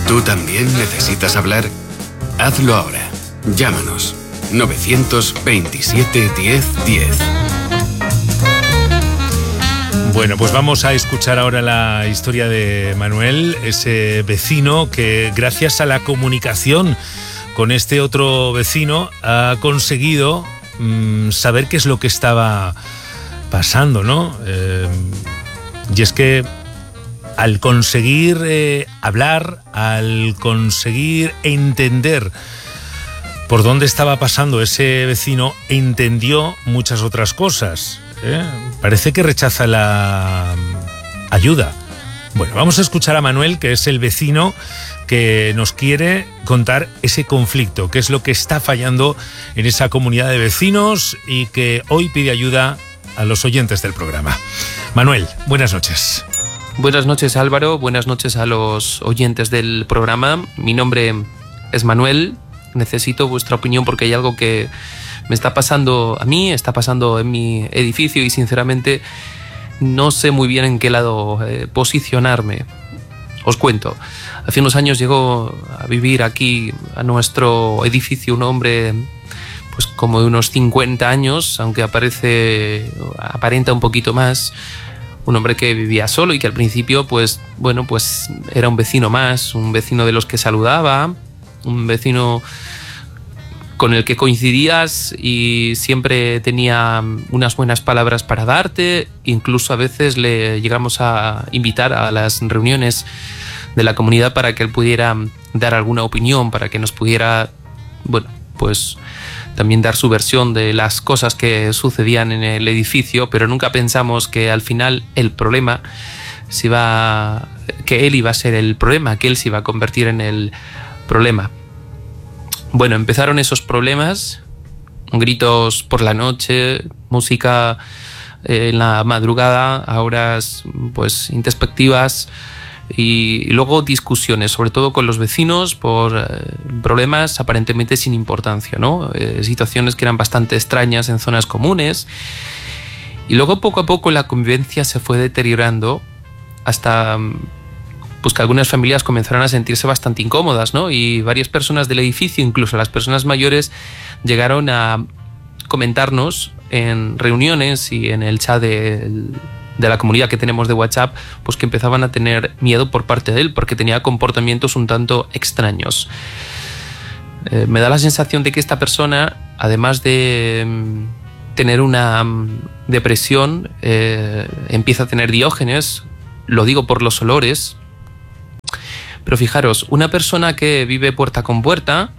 ¿Tú también necesitas hablar? Hazlo ahora. Llámanos. 927 10 10. Bueno, pues vamos a escuchar ahora la historia de Manuel, ese vecino que gracias a la comunicación con este otro vecino ha conseguido saber qué es lo que estaba pasando, ¿no? Y es que al conseguir hablar, al conseguir entender por dónde estaba pasando ese vecino, entendió muchas otras cosas. Parece que rechaza la ayuda. Bueno, vamos a escuchar a Manuel, que es el vecino que nos quiere contar ese conflicto, qué es lo que está fallando en esa comunidad de vecinos y que hoy pide ayuda a los oyentes del programa. Manuel, buenas noches. Buenas noches, Álvaro, buenas noches a los oyentes del programa. Mi nombre es Manuel. Necesito vuestra opinión porque hay algo que me está pasando a mí, está pasando en mi edificio y sinceramente no sé muy bien en qué lado posicionarme. Os cuento, hace unos años llegó a vivir aquí a nuestro edificio un hombre pues como de unos 50 años, aunque aparenta un poquito más, un hombre que vivía solo y que al principio pues era un vecino más, un vecino de los que saludaba, un vecino con el que coincidías y siempre tenía unas buenas palabras para darte. Incluso a veces le llegamos a invitar a las reuniones de la comunidad para que él pudiera dar alguna opinión, para que nos pudiera, pues también dar su versión de las cosas que sucedían en el edificio, pero nunca pensamos que al final el problema que él iba a ser el problema, que él se iba a convertir en el problema. Bueno, empezaron esos problemas, gritos por la noche, música en la madrugada, a horas pues introspectivas y luego discusiones, sobre todo con los vecinos por problemas aparentemente sin importancia, ¿no? Situaciones que eran bastante extrañas en zonas comunes y luego poco a poco la convivencia se fue deteriorando hasta pues que algunas familias comenzaron a sentirse bastante incómodas, ¿no? Y varias personas del edificio, incluso las personas mayores, llegaron a comentarnos en reuniones y en el chat de la comunidad que tenemos de WhatsApp, pues que empezaban a tener miedo por parte de él porque tenía comportamientos un tanto extraños. Me da la sensación de que esta persona, además de tener una depresión, empieza a tener diógenes, lo digo por los olores. Pero fijaros, una persona que vive puerta con puerta,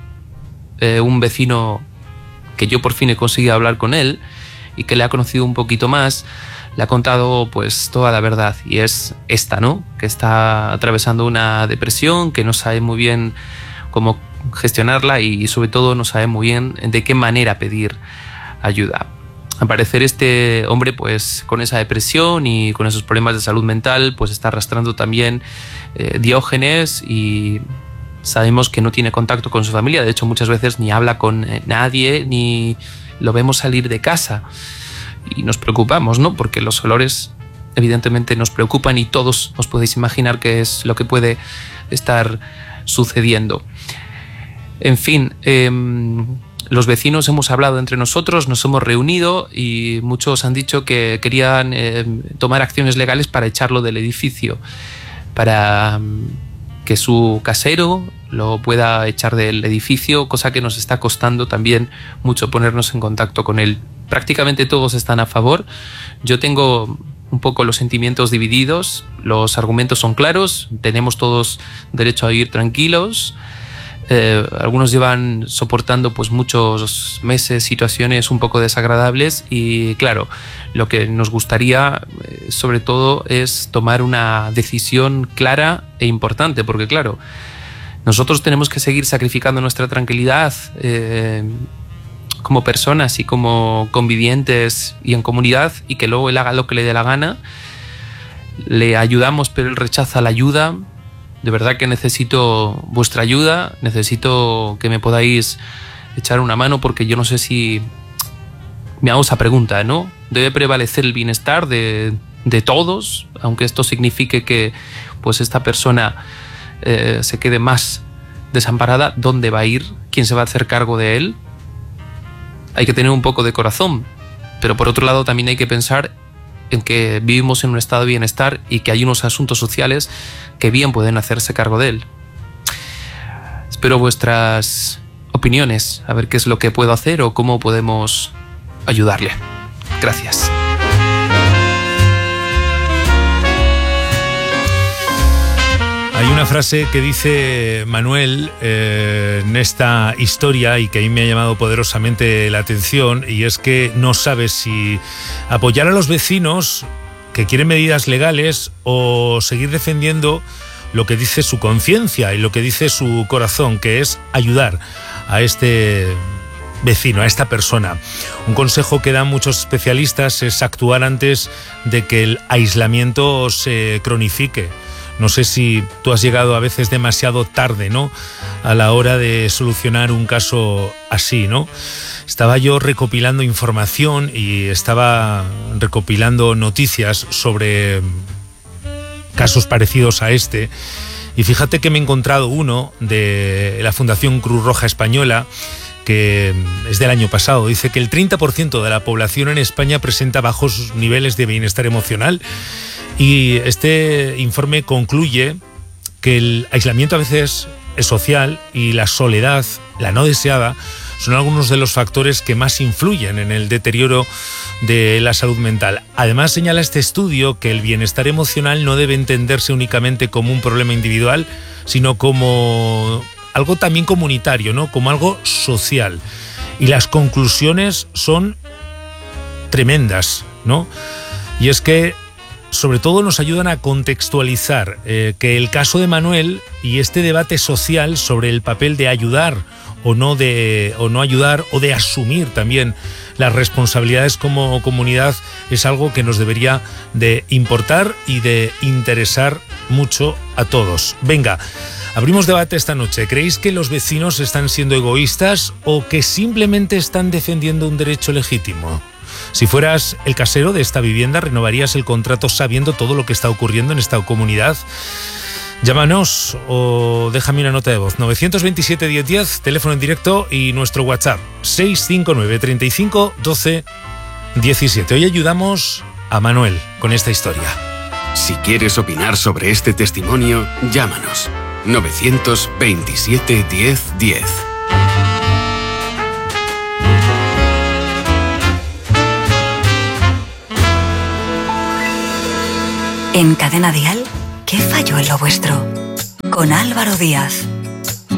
un vecino que yo por fin he conseguido hablar con él y que le ha conocido un poquito más, le ha contado pues toda la verdad y es esta, ¿no? Que está atravesando una depresión, que no sabe muy bien cómo gestionarla y sobre todo no sabe muy bien de qué manera pedir ayuda. Al parecer este hombre pues con esa depresión y con esos problemas de salud mental pues está arrastrando también diógenes y sabemos que no tiene contacto con su familia. De hecho muchas veces ni habla con nadie ni lo vemos salir de casa y nos preocupamos, ¿no? Porque los olores evidentemente nos preocupan y todos os podéis imaginar qué es lo que puede estar sucediendo. En fin, los vecinos hemos hablado entre nosotros, nos hemos reunido y muchos han dicho que querían tomar acciones legales para echarlo del edificio, para que su casero lo pueda echar del edificio, cosa que nos está costando también mucho ponernos en contacto con él. Prácticamente todos están a favor. Yo tengo un poco los sentimientos divididos, los argumentos son claros, tenemos todos derecho a vivir tranquilos. Algunos llevan soportando pues muchos meses situaciones un poco desagradables y claro, lo que nos gustaría sobre todo es tomar una decisión clara e importante porque claro, nosotros tenemos que seguir sacrificando nuestra tranquilidad como personas y como convivientes y en comunidad y que luego él haga lo que le dé la gana. Le ayudamos pero él rechaza la ayuda. De verdad que necesito vuestra ayuda, necesito que me podáis echar una mano porque yo no sé si... Me hago esa pregunta, ¿no? ¿Debe prevalecer el bienestar de todos? Aunque esto signifique que pues esta persona se quede más desamparada, ¿dónde va a ir? ¿Quién se va a hacer cargo de él? Hay que tener un poco de corazón, pero por otro lado también hay que pensar en que vivimos en un estado de bienestar y que hay unos asuntos sociales que bien pueden hacerse cargo de él. Espero vuestras opiniones, a ver qué es lo que puedo hacer o cómo podemos ayudarle. Gracias. Hay una frase que dice Manuel en esta historia y que a mí me ha llamado poderosamente la atención, y es que no sabes si apoyar a los vecinos que quieren medidas legales o seguir defendiendo lo que dice su conciencia y lo que dice su corazón, que es ayudar a este vecino, a esta persona. Un consejo que dan muchos especialistas es actuar antes de que el aislamiento se cronifique. No sé si tú has llegado a veces demasiado tarde, ¿no?, a la hora de solucionar un caso así, ¿no? Estaba yo recopilando información y estaba recopilando noticias sobre casos parecidos a este, y fíjate que me he encontrado uno de la Fundación Cruz Roja Española, que es del año pasado. Dice que el 30% de la población en España presenta bajos niveles de bienestar emocional, y este informe concluye que el aislamiento a veces es social y la soledad, la no deseada, son algunos de los factores que más influyen en el deterioro de la salud mental. Además, señala este estudio que el bienestar emocional no debe entenderse únicamente como un problema individual, sino como algo también comunitario, ¿no?, como algo social. Y las conclusiones son tremendas, ¿no? Y es que sobre todo nos ayudan a contextualizar que el caso de Manuel y este debate social sobre el papel de ayudar o no ayudar, o de asumir también las responsabilidades como comunidad, es algo que nos debería de importar y de interesar mucho a todos. Venga, abrimos debate esta noche. ¿Creéis que los vecinos están siendo egoístas o que simplemente están defendiendo un derecho legítimo? Si fueras el casero de esta vivienda, ¿renovarías el contrato sabiendo todo lo que está ocurriendo en esta comunidad? Llámanos o déjame una nota de voz. 927 1010, teléfono en directo, y nuestro WhatsApp 659 35 12 17. Hoy ayudamos a Manuel con esta historia. Si quieres opinar sobre este testimonio, llámanos 927 1010. En Cadena Dial, ¿qué falló en lo vuestro? Con Álvaro Díaz.